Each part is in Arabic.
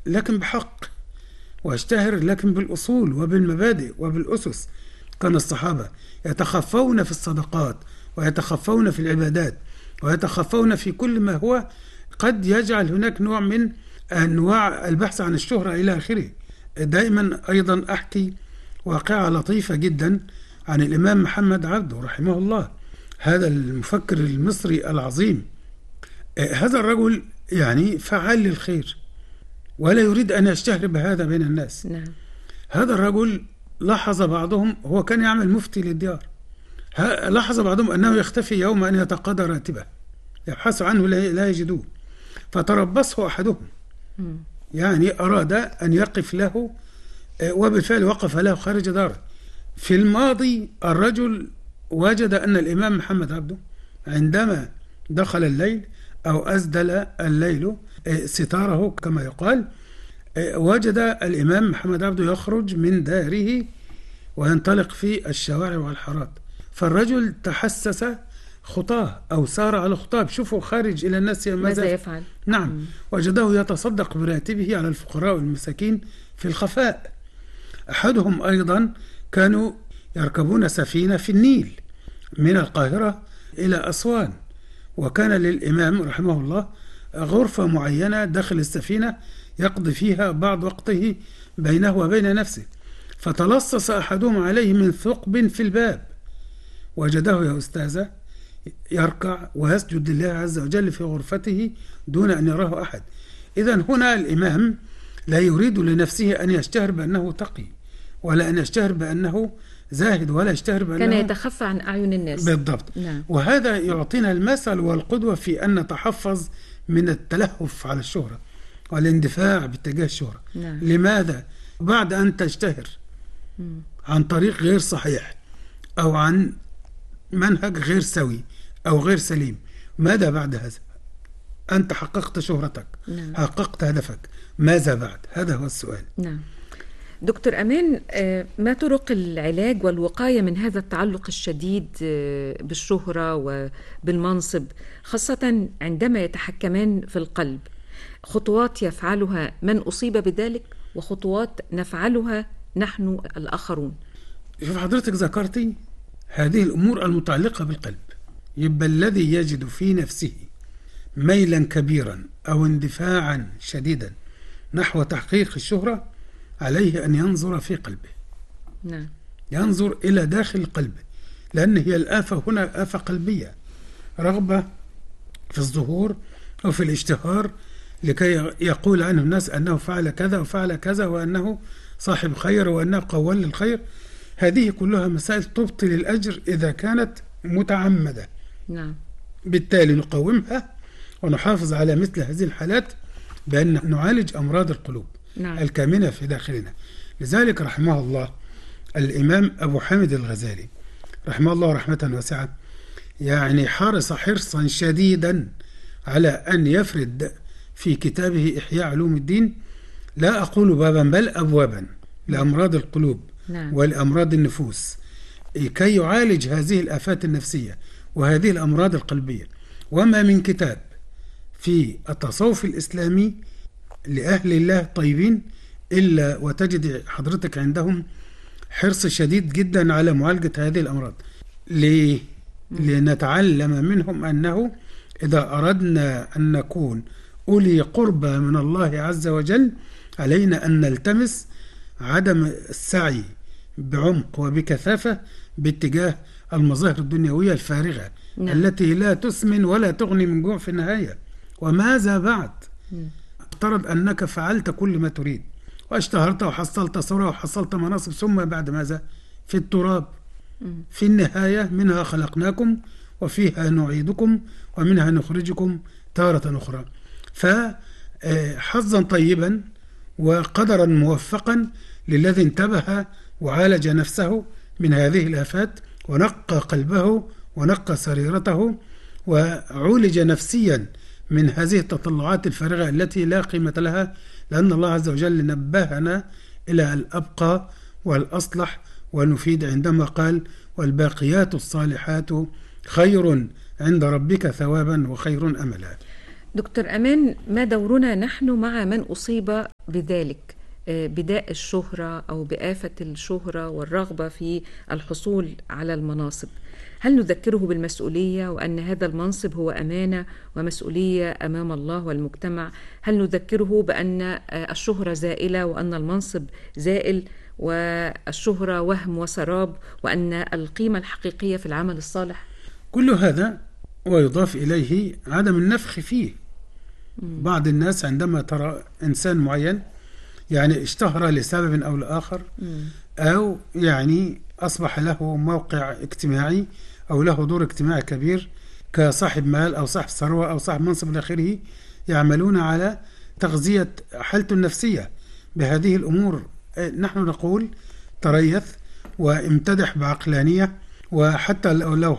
لكن بحق، واشتهر لكن بالأصول وبالمبادئ وبالأسس. كان الصحابة يتخفون في الصدقات، ويتخفون في العبادات، ويتخفون في كل ما هو قد يجعل هناك نوع من أنواع البحث عن الشهرة إلى آخره. دائما أيضا أحكي واقعة لطيفة جدا عن الإمام محمد عبده رحمه الله، هذا المفكر المصري العظيم. هذا الرجل يعني فعال للخير ولا يريد أن يشتهر بهذا بين الناس. نعم. هذا الرجل لاحظ بعضهم، هو كان يعمل مفتي للديار، لاحظ بعضهم أنه يختفي يوم أن يتقاضى راتبه، يبحثوا عنه لا يجدوه، فتربصه أحدهم، يعني أراد أن يقف له، وبالفعل وقف له خارج داره. في الماضي الرجل وجد أن الإمام محمد عبده عندما دخل الليل أو أسدل الليل ستاره كما يقال، وجد الإمام محمد عبده يخرج من داره وينطلق في الشوارع والحارات، فالرجل تحسس خطاه أو سار على خطاه، شوفوا خارج إلى الناس ماذا يفعل. نعم. وجده يتصدق براتبه على الفقراء والمساكين في الخفاء. أحدهم أيضا كانوا يركبون سفينة في النيل من القاهرة إلى أسوان، وكان للإمام رحمه الله غرفة معينة داخل السفينة يقضي فيها بعض وقته بينه وبين نفسه، فتلصص أحدهم عليه من ثقب في الباب، وجده يا أستاذة يركع ويسجد لله عز وجل في غرفته دون أن يراه أحد. إذن هنا الإمام لا يريد لنفسه أن يشتهر بأنه تقي، ولا أن يشتهر بأنه زاهد، ولا يشتهر بأنه كان يتخفى عن أعين الناس. بالضبط. نعم. وهذا يعطينا المثل والقدوة في أن نتحفظ من التلهف على الشهرة والاندفاع باتجاه الشهرة. نعم. لماذا؟ بعد أن تشتهر عن طريق غير صحيح أو عن منهج غير سوي أو غير سليم، ماذا بعد هذا؟ أنت حققت شهرتك. نعم. حققت هدفك، ماذا بعد؟ هذا هو السؤال. نعم. دكتور أمان، ما طرق العلاج والوقاية من هذا التعلق الشديد بالشهرة وبالمنصب، خاصة عندما يتحكمان في القلب؟ خطوات يفعلها من أصيب بذلك وخطوات نفعلها نحن الآخرون. شوف حضرتك ذكرتي هذه الأمور المتعلقة بالقلب، يبقى الذي يجد في نفسه ميلا كبيرا أو اندفاعا شديدا نحو تحقيق الشهرة عليه أن ينظر في قلبه. نعم. ينظر إلى داخل قلبه، لأن هي الآفة هنا آفة قلبية، رغبة في الظهور أو في الاشتهار لكي يقول عنه الناس أنه فعل كذا وفعل كذا، وأنه صاحب خير، وأنه قوال للخير. هذه كلها مسائل تبطل الأجر إذا كانت متعمدة. نعم. بالتالي نقومها ونحافظ على مثل هذه الحالات بأن نعالج أمراض القلوب. نعم. الكامنة في داخلنا. لذلك رحمه الله الإمام أبو حامد الغزالي رحمه الله رحمة واسعة، يعني حرص حرصا شديدا على أن يفرد في كتابه إحياء علوم الدين، لا أقول بابا بل أبوابا لأمراض القلوب. نعم. والأمراض النفوس، كي يعالج هذه الآفات النفسية وهذه الأمراض القلبية. وما من كتاب في التصوف الإسلامي لأهل الله الطيبين إلا وتجد حضرتك عندهم حرص شديد جدا على معالجة هذه الأمراض. ليه؟ لنتعلم منهم أنه إذا أردنا أن نكون أولي قربى من الله عز وجل علينا أن نلتمس عدم السعي بعمق وبكثافة باتجاه المظاهر الدنيوية الفارغة. نعم. التي لا تسمن ولا تغني من جوع في النهاية. وماذا بعد؟ افترض أنك فعلت كل ما تريد واشتهرت وحصلت ثروة وحصلت مناصب، ثم بعد ماذا؟ في التراب. في النهاية منها خلقناكم وفيها نعيدكم ومنها نخرجكم تارة أخرى. فحظا طيبا وقدرا موفقا للذي انتبه وعالج نفسه من هذه الآفات ونقى قلبه ونقى سريرته وعولج نفسيا من هذه التطلعات الفارغة التي لا قيمة لها، لأن الله عز وجل نبهنا إلى الأبقى والأصلح والمفيد عندما قال والباقيات الصالحات خير عند ربك ثوابا وخير أملا. دكتور أمان، ما دورنا نحن مع من أصيب بذلك، بداء الشهرة أو بآفة الشهرة والرغبة في الحصول على المناصب؟ هل نذكره بالمسؤولية وأن هذا المنصب هو أمانة ومسؤولية أمام الله والمجتمع؟ هل نذكره بأن الشهرة زائلة وأن المنصب زائل والشهرة وهم وسراب وأن القيمة الحقيقية في العمل الصالح؟ كل هذا ويضاف إليه عدم النفخ فيه. بعض الناس عندما ترى إنسان معين يعني اشتهر لسبب أو لآخر، أو يعني أصبح له موقع اجتماعي أو له دور اجتماعي كبير كصاحب مال أو صاحب ثروة أو صاحب منصب إلى آخره، يعملون على تغذية حالته النفسية بهذه الأمور. نحن نقول تريث وامتدح بعقلانية، وحتى لو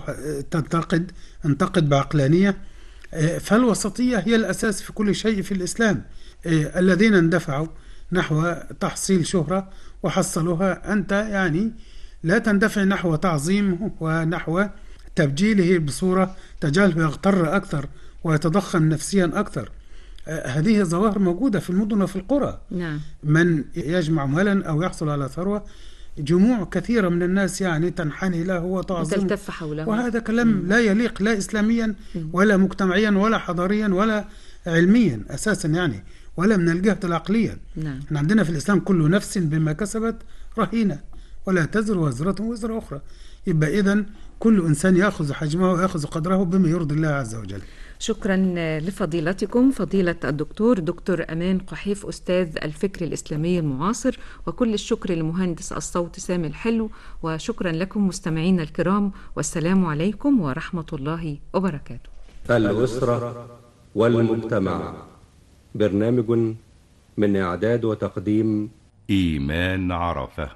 انتقد بعقلانية، فالوسطية هي الأساس في كل شيء في الإسلام. الذين اندفعوا نحو تحصيل شهرة وحصلوها، أنت يعني لا تندفع نحو تعظيمه ونحو تبجيله بصورة تجعله يغتر أكثر ويتضخم نفسيا أكثر. هذه ظواهر موجودة في المدن وفي القرى. نعم. من يجمع مالا أو يحصل على ثروة، جموع كثيرة من الناس يعني تنحني له وتعظمه وتلتف حوله، وهذا كلام لا يليق لا إسلاميا ولا مجتمعيا ولا حضاريا ولا علميا أساسا يعني، ولا من الجهة العقلية. نعم. احنا عندنا في الإسلام كل نفس بما كسبت رهينة ولا تزر وزرة وزر أخرى. يبقى إذن كل إنسان يأخذ حجمه ويأخذ قدره بما يرضي الله عز وجل. شكرا لفضيلتكم فضيلة الدكتور أمان قحيف، أستاذ الفكر الإسلامي المعاصر، وكل الشكر لمهندس الصوت سامي الحلو، وشكرا لكم مستمعينا الكرام، والسلام عليكم ورحمة الله وبركاته. الأسرة والمجتمع، برنامج من إعداد وتقديم إيمان عرفة.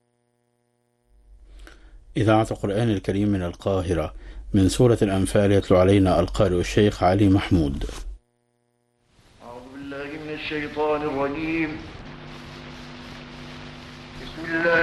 إذاعة القرآن الكريم من القاهرة، من سورة الأنفال يتلو علينا القارئ الشيخ علي محمود. أعوذ بالله من الشيطان الرجيم. بسم الله